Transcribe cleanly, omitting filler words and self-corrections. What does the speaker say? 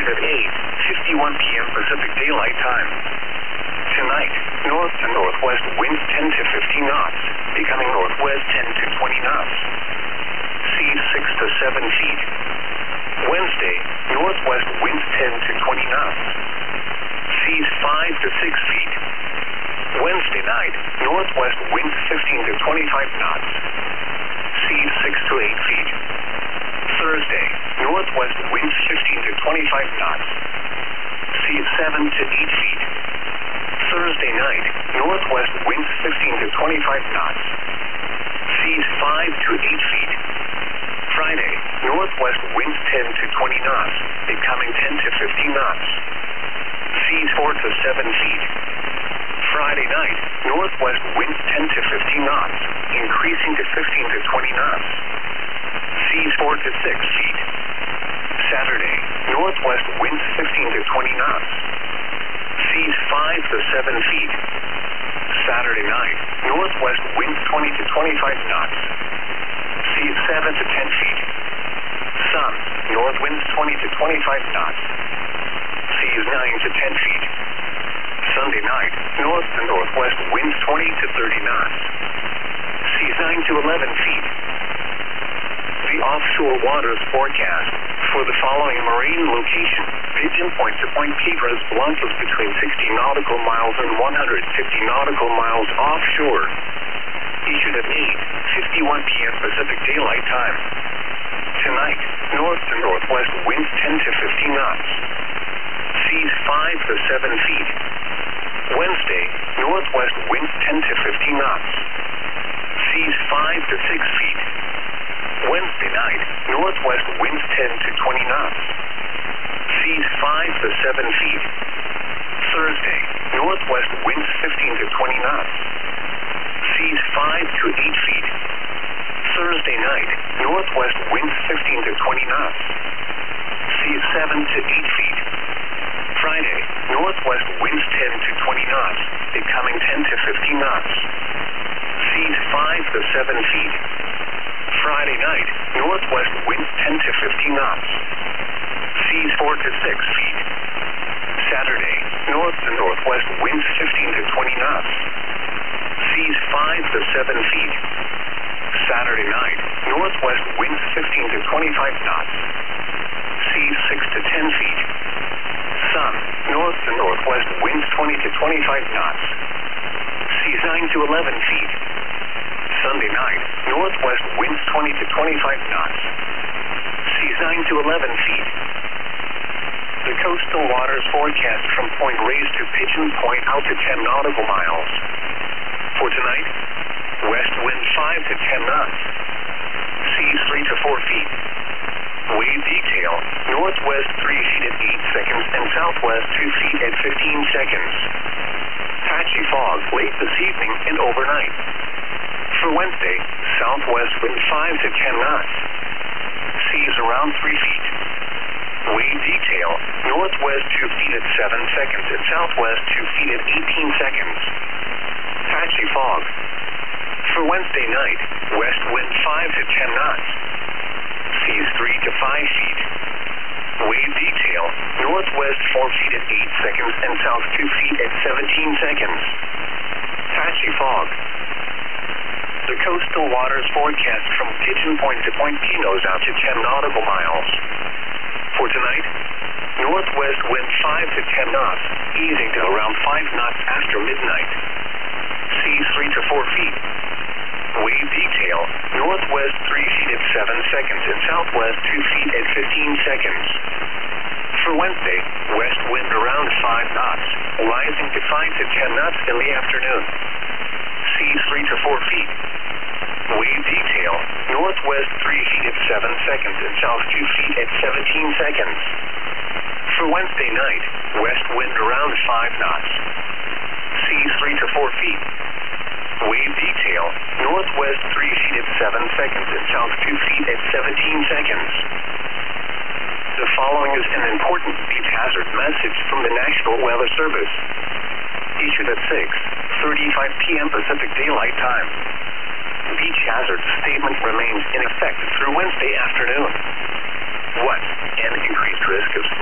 Issued at 8:51 p.m. Pacific Daylight Time. Tonight, north to northwest winds 10 to 15 knots, becoming northwest 10 to 20 knots. Seas 6 to 7 feet. Wednesday, northwest winds 10 to 20 knots. Seas 5 to 6 feet. Wednesday night, northwest winds 15 to 25 knots. Seas 6 to 8 feet. Thursday, northwest winds 15 to 25 knots. Seas 7 to 8 feet. Thursday night, northwest winds 15 to 25 knots. Seas 5 to 8 feet. Friday, northwest winds 10 to 20 knots, becoming 10 to 15 knots. Seas 4 to 7 feet. Friday night, northwest winds 10 to 15 knots, increasing to 15 to 20 knots. Seas 4 to 6 feet. Saturday, northwest winds 15 to 20 knots. Seas 5 to 7 feet. Saturday night, northwest winds 20 to 25 knots. Seas 7 to 10 feet. Sun, north winds 20 to 25 knots. Seas 9 to 10 feet. Sunday night, north to northwest winds 20 to 30 knots. Seas 9 to 11 feet. The offshore waters forecast for the following marine location: Pigeon Point to Point Piedras Blancas between 60 nautical miles and 150 nautical miles offshore. Issued at 8:51 p.m. Pacific Daylight Time. Tonight, north to northwest winds 10 to 15 knots. Seas 5 to 7 feet. Wednesday, northwest winds 10 to 15 knots. Seas 5 to 6 feet. Wednesday night, northwest winds 10 to 20 knots. Seas 5 to 7 feet. Thursday, northwest winds 15 to 20 knots. Seas 5 to 8 feet. Thursday night, northwest winds 15 to 20 knots. Seas 7 to 8 feet. Friday, northwest winds 10 to 20 knots, becoming 10 to 15 knots. Seas 5 to 7 feet. Friday night, northwest winds 10 to 15 knots. Seas 4 to 6 feet. Saturday, north to northwest winds 15 to 20 knots. Seas 5 to 7 feet. Saturday night, northwest winds 15 to 25 knots. Seas 6 to 10 feet. Sun, north to northwest winds 20 to 25 knots. Seas 9 to 11 feet. Sunday night, northwest winds 20 to 25 knots. Seas 9 to 11 feet. The coastal waters forecast from Point Reyes to Pigeon Point out to 10 nautical miles. For tonight, west wind 5 to 10 knots. Seas 3 to 4 feet. Wave detail, northwest 3 feet at 8 seconds and southwest 2 feet at 15 seconds. Patchy fog late this evening and overnight. For Wednesday, southwest wind 5 to 10 knots. Seas around 3 feet. Wave detail, northwest 2 feet at 7 seconds and southwest 2 feet at 18 seconds. Patchy fog. For Wednesday night, west wind 5 to 10 knots. Seas 3 to 5 feet. Wave detail, northwest 4 feet at 8 seconds and south 2 feet at 17 seconds. Patchy fog. The coastal waters forecast from Pigeon Point to Point Pinos out to 10 nautical miles. For tonight, northwest wind 5 to 10 knots, easing to around 5 knots after midnight. Seas 3 to 4 feet. Wave detail, northwest 3 feet at 7 seconds and southwest 2 feet at 15 seconds. For Wednesday, west wind around 5 knots, rising to 5 to 10 knots in the afternoon. Seas 3 to 4 feet. Wave detail, northwest 3 feet at 7 seconds and south 2 feet at 17 seconds. For Wednesday night, west wind around 5 knots. Seas 3 to 4 feet. Wave detail, northwest 3 feet at 7 seconds and south 2 feet at 17 seconds. The following is an important beach hazard message from the National Weather Service. Issued at 6:35 p.m. Pacific Daylight Time. Beach hazard statement remains in effect through Wednesday afternoon. What? An increased risk of